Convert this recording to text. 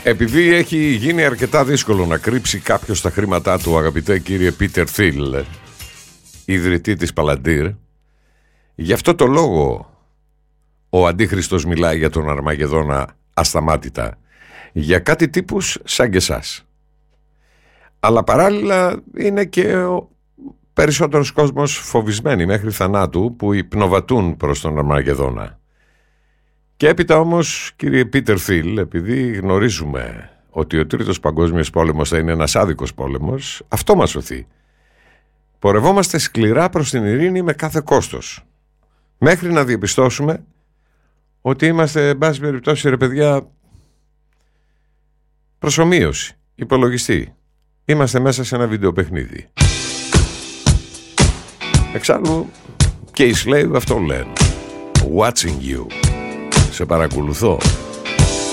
Επειδή έχει γίνει αρκετά δύσκολο να κρύψει κάποιος τα χρήματά του, αγαπητέ κύριε Πίτερ Θιλ, ιδρυτή της Παλαντήρ, γι' αυτό το λόγο ο Αντίχριστος μιλάει για τον Αρμαγεδόνα ασταμάτητα, για κάτι τύπους σαν και εσάς. Αλλά παράλληλα είναι και ο περισσότερος κόσμος φοβισμένοι μέχρι θανάτου που υπνοβατούν προς τον Αρμαγεδόνα. Και έπειτα όμως, κύριε Πίτερ Θιλ, επειδή γνωρίζουμε ότι ο Τρίτος Παγκόσμιος Πόλεμος θα είναι ένας άδικος πόλεμος, αυτό μας σωθεί. Πορευόμαστε σκληρά προς την ειρήνη με κάθε κόστος, μέχρι να διαπιστώσουμε ότι είμαστε, εν πάση περιπτώσει, ρε παιδιά, προσομοίωση, υπολογιστή. Είμαστε μέσα σε ένα βιντεοπαιχνίδι. Εξάλλου και οι Slave αυτό λένε. Watching you. Σε παρακολουθώ.